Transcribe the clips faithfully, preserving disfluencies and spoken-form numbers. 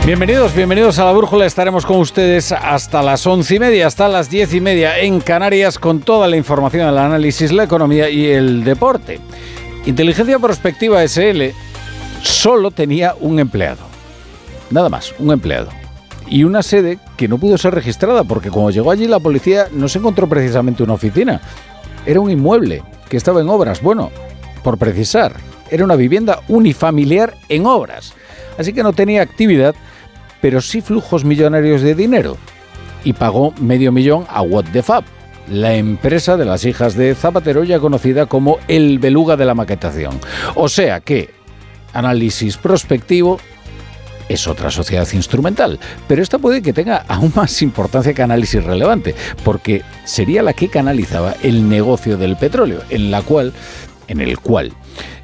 Bienvenidos, bienvenidos a La Brújula. Estaremos con ustedes hasta las once y media, hasta las diez y media en Canarias, con toda la información, el análisis, la economía y el deporte. Inteligencia Prospectiva S L solo tenía un empleado, nada más, un empleado. Y una sede que no pudo ser registrada, porque cuando llegó allí la policía no se encontró precisamente una oficina. Era un inmueble que estaba en obras. Bueno, por precisar, era una vivienda unifamiliar en obras. Así que no tenía actividad, pero sí flujos millonarios de dinero. Y pagó medio millón a What the Fab, la empresa de las hijas de Zapatero, ya conocida como el beluga de la maquetación. O sea que, análisis prospectivo, es otra sociedad instrumental, pero esta puede que tenga aún más importancia que análisis relevante, porque sería la que canalizaba el negocio del petróleo, en la cual, en el cual,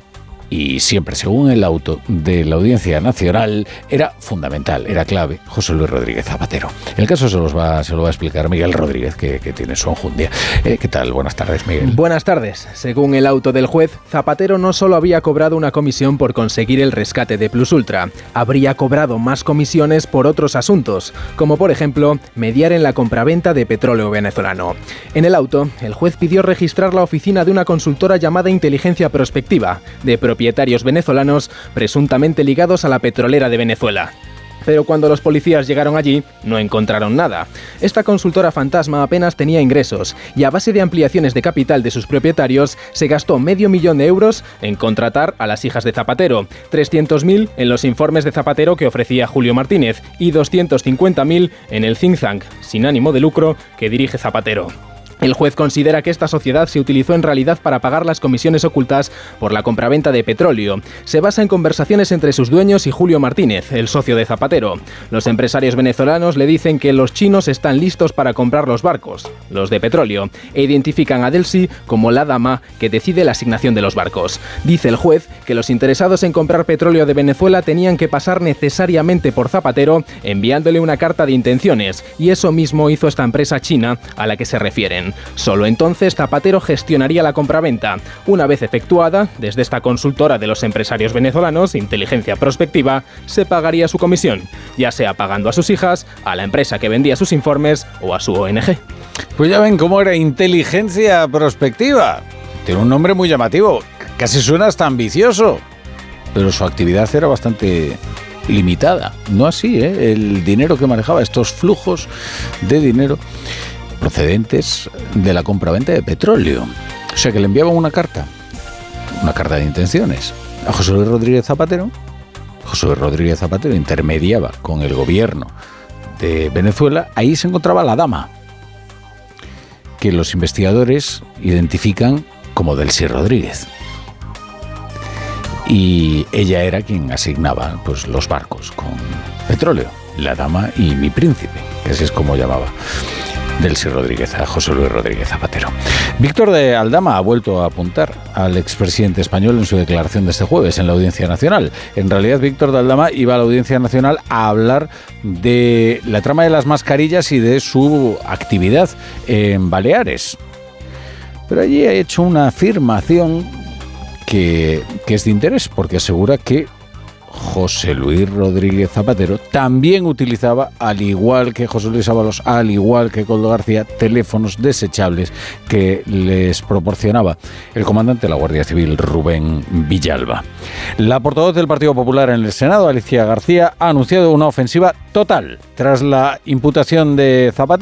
y siempre según el auto de la Audiencia Nacional, era fundamental, era clave José Luis Rodríguez Zapatero. El caso se, los va, se lo va a explicar Miguel Rodríguez, que, que tiene su enjundia. Eh, ¿Qué tal? Buenas tardes, Miguel. Buenas tardes. Según el auto del juez, Zapatero no solo había cobrado una comisión por conseguir el rescate de Plus Ultra, habría cobrado más comisiones por otros asuntos, como por ejemplo, mediar en la compraventa de petróleo venezolano. En el auto, el juez pidió registrar la oficina de una consultora llamada Inteligencia Prospectiva, de propiedad propietarios venezolanos presuntamente ligados a la petrolera de Venezuela. Pero cuando los policías llegaron allí, no encontraron nada. Esta consultora fantasma apenas tenía ingresos y a base de ampliaciones de capital de sus propietarios se gastó medio millón de euros en contratar a las hijas de Zapatero, trescientos mil en los informes de Zapatero que ofrecía Julio Martínez y doscientos cincuenta mil en el think tank sin ánimo de lucro que dirige Zapatero. El juez considera que esta sociedad se utilizó en realidad para pagar las comisiones ocultas por la compraventa de petróleo. Se basa en conversaciones entre sus dueños y Julio Martínez, el socio de Zapatero. Los empresarios venezolanos le dicen que los chinos están listos para comprar los barcos, los de petróleo, e identifican a Delcy como la dama que decide la asignación de los barcos. Dice el juez que los interesados en comprar petróleo de Venezuela tenían que pasar necesariamente por Zapatero enviándole una carta de intenciones, y eso mismo hizo esta empresa china a la que se refieren. Solo entonces Zapatero gestionaría la compraventa. Una vez efectuada, desde esta consultora de los empresarios venezolanos, Inteligencia Prospectiva, se pagaría su comisión, ya sea pagando a sus hijas, a la empresa que vendía sus informes o a su O N G. Pues ya ven cómo era Inteligencia Prospectiva. Tiene un nombre muy llamativo, casi suena hasta ambicioso, pero su actividad era bastante limitada. No así, ¿eh? El dinero que manejaba, estos flujos de dinero procedentes de la compraventa de petróleo. O sea que le enviaban una carta, una carta de intenciones a José Luis Rodríguez Zapatero. José Luis Rodríguez Zapatero intermediaba con el gobierno de Venezuela. Ahí se encontraba la dama, que los investigadores identifican como Delcy Rodríguez. Y ella era quien asignaba pues, los barcos con petróleo. La dama y mi príncipe, que así es como llamaba Delcy Rodríguez a José Luis Rodríguez Zapatero. Víctor de Aldama ha vuelto a apuntar al expresidente español en su declaración de este jueves en la Audiencia Nacional. En realidad, Víctor de Aldama iba a la Audiencia Nacional a hablar de la trama de las mascarillas y de su actividad en Baleares. Pero allí ha hecho una afirmación que, que es de interés, porque asegura que José Luis Rodríguez Zapatero también utilizaba, al igual que José Luis Ábalos, al igual que Koldo García, teléfonos desechables que les proporcionaba el comandante de la Guardia Civil, Rubén Villalba. La portavoz del Partido Popular en el Senado, Alicia García, ha anunciado una ofensiva total tras la imputación de Zapatero.